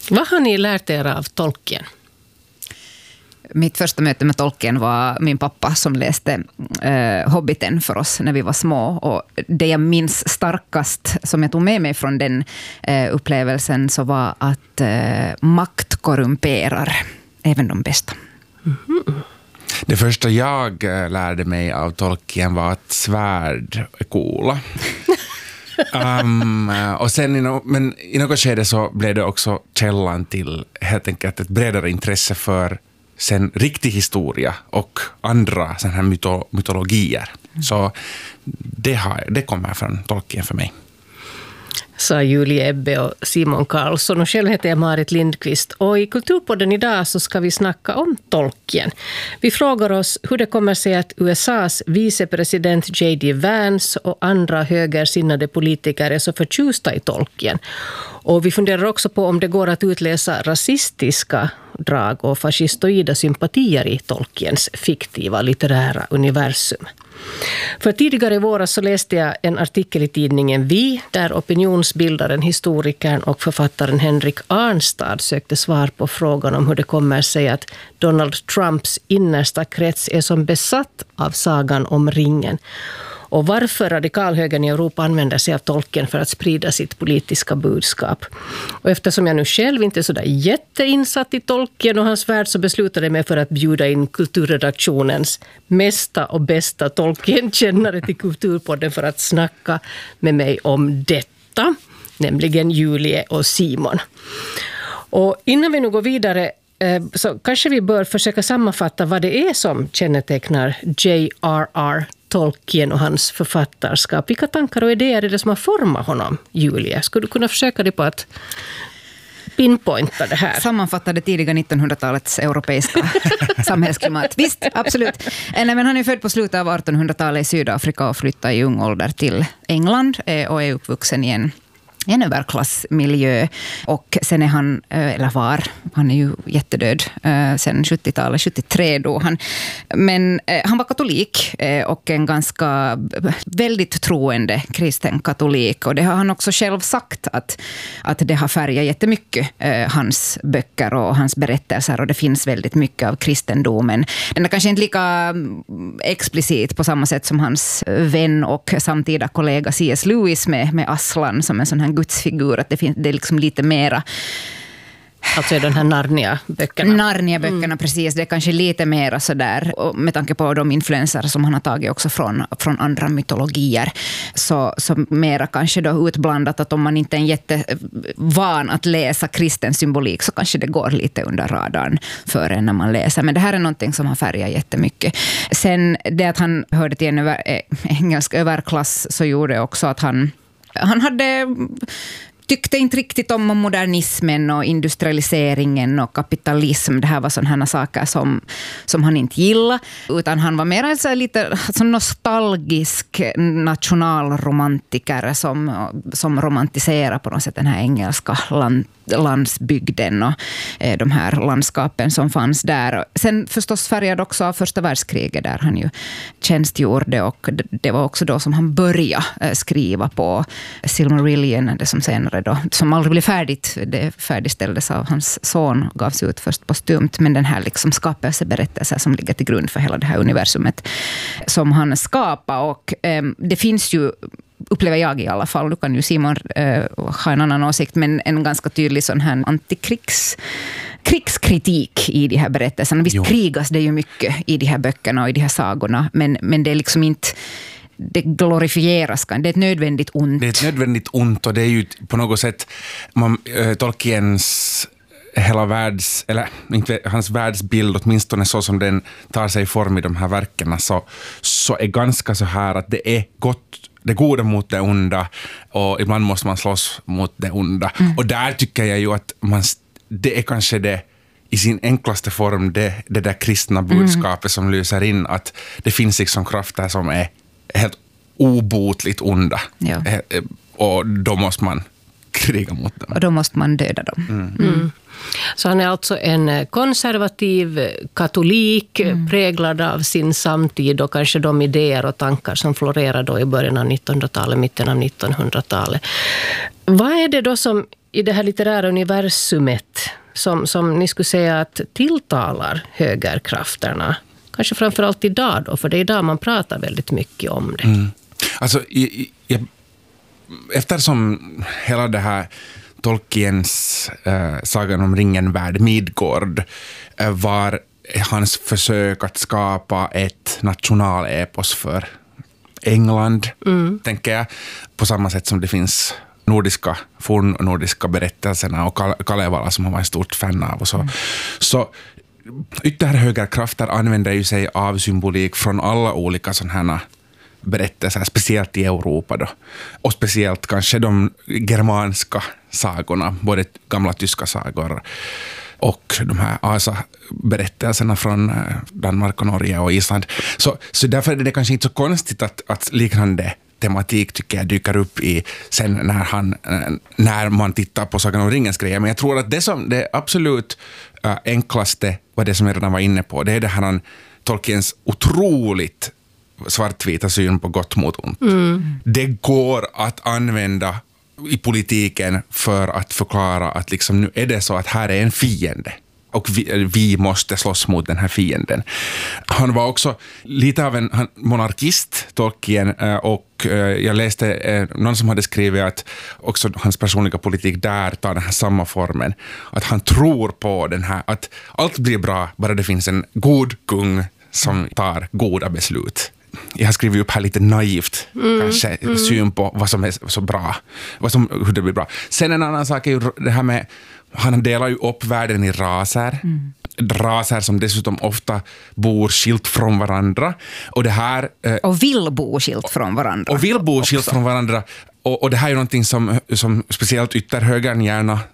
Vad har ni lärt er av Tolkien? Mitt första möte med Tolkien var min pappa som läste Hobbiten för oss när vi var små. Och det jag minns starkast som jag tog med mig från den upplevelsen så var att makt korrumperar även de bästa. Mm-hmm. Det första jag lärde mig av Tolkien var att svärd är coola. Och sen i något skede så blev det också källan till helt enkelt ett bredare intresse för sen riktig historia och andra såna här mytologier. Så det kommer från Tolkien för mig. Sa Julie Ebbe och Simon Karlsson. Och själv heter jag Marit Lindqvist. Och i Kulturpodden idag så ska vi snacka om Tolkien. Vi frågar oss hur det kommer sig att USAs vicepresident J.D. Vance och andra högersinnade politiker är så förtjusta i Tolkien. Och vi funderar också på om det går att utläsa rasistiska drag och fascistoida sympatier i Tolkiens fiktiva litterära universum. För tidigare i våras så läste jag en artikel i tidningen Vi där opinionsbildaren, historikern och författaren Henrik Arnstad sökte svar på frågan om hur det kommer sig att Donald Trumps innersta krets är som besatt av sagan om ringen. Och varför radikalhögern i Europa använder sig av Tolkien för att sprida sitt politiska budskap. Och eftersom jag nu själv inte är så där jätteinsatt i Tolkien och hans värld så beslutade jag mig för att bjuda in kulturredaktionens mesta och bästa Tolkien-kännare till Kulturpodden för att snacka med mig om detta, nämligen Julie och Simon. Och innan vi nu går vidare så kanske vi bör försöka sammanfatta vad det är som kännetecknar J.R.R. Tolkien och hans författarskap. Vilka tankar och idéer är det som har format honom, Julia? Skulle du kunna försöka dig på att pinpointa det här? Sammanfatta det tidiga 1900-talets europeiska samhällsklimat. Visst, absolut. Nej, men han är född på slutet av 1800-talet i Sydafrika och flyttade i ung ålder till England och är uppvuxen i en överklassmiljö. Och sen är han är ju jättedöd sen 70-talet, 73 då han. Men han var katolik och en ganska väldigt troende kristen katolik. Och det har han också själv sagt att det har färgat jättemycket hans böcker och hans berättelser. Och det finns väldigt mycket av kristendomen. Den är kanske inte lika explicit på samma sätt som hans vän och samtida kollega C.S. Lewis med Aslan som en sån här gudsfigur, att det är liksom lite mera. Alltså är den här Narnia-böckerna. Narnia-böckerna, precis. Det är kanske lite mera sådär, med tanke på de influenser som han har tagit också från andra mytologier. Så mera kanske då utblandat att om man inte är jättevan att läsa kristen symbolik så kanske det går lite under radarn för en när man läser. Men det här är någonting som har färgat jättemycket. Sen det att han hörde till en engelsk överklass så gjorde också att han tyckte inte riktigt om modernismen och industrialiseringen och kapitalism. Det här var sådana saker som han inte gillade. Utan han var mer lite nostalgisk nationalromantiker som romantiserar på något sätt den här engelska landsbygden och de här landskapen som fanns där. Sen förstås färgad också av första världskriget där han ju tjänstgjorde, och det var också då som han började skriva på Silmarillion, det som senare då, som aldrig blev färdigt. Det färdigställdes av hans son, gavs ut först postumt, men den här liksom skapelseberättelsen som ligger till grund för hela det här universumet som han skapade. Och det finns ju, upplever jag i alla fall, du kan ju Simon ha en annan åsikt, men en ganska tydlig sån här krigskritik i de här berättelserna. Visst krigas det ju mycket i de här böckerna och i de här sagorna, men det är liksom inte, det glorifieras, det är ett nödvändigt ont. Det är ett nödvändigt ont, och det är ju på något sätt Tolkiens hela hans världsbild, åtminstone så som den tar sig form i de här verkerna, så är ganska så här att det är det goda mot det onda, och ibland måste man slåss mot det onda. Och där tycker jag ju att det är kanske det i sin enklaste form, det där kristna budskapet som lyser in, att det finns liksom krafter som är helt obotligt onda. Ja. Och då måste man kriga mot dem. Och då måste man döda dem. Så han är alltså en konservativ katolik, präglad av sin samtid och kanske de idéer och tankar som florerade då i början av 1900-talet, mitten av 1900-talet. Vad är det då som i det här litterära universumet som ni skulle säga att tilltalar högerkrafterna? Kanske framförallt idag då, för det är idag man pratar väldigt mycket om det. Mm. Alltså, eftersom hela det här Tolkiens sagan om ringen-värld Midgård var hans försök att skapa ett nationalepos för England, tänker jag, på samma sätt som det finns fornnordiska berättelserna och Kalevala som han var en stort fan av och så. Så ytterhögerkrafter använder ju sig av symbolik från alla olika sådana här berättelser, speciellt i Europa då. Och speciellt kanske de germanska sagorna, både gamla tyska sagor och de här Asa-berättelserna från Danmark och Norge och Island. Så därför är det kanske inte så konstigt att liknande tematik tycker jag dyker upp i sen när man tittar på Sagan om ringens grejer. Men jag tror att det absolut enklaste var det som jag redan var inne på. Det är det här Tolkiens otroligt svartvita syn på gott mot ont. Det går att använda i politiken för att förklara att liksom, nu är det så att här är en fiende och vi måste slåss mot den här fienden. Han var också lite av en monarkist, Tolkien, och jag läste någon som hade skrivit att också hans personliga politik där tar den här samma formen. Att han tror på den här, att allt blir bra bara det finns en god kung som tar goda beslut. Jag har skrivit upp här lite naivt kanske syn på vad som är så bra, hur det blir bra. Sen en annan sak är ju det här med, han delar ju upp världen i raser. Raser som dessutom ofta bor skilt från varandra. Och det här... och vill bo skilt från varandra. Och vill bo skilt från varandra. Och det här är ju någonting som speciellt ytterhögern gärna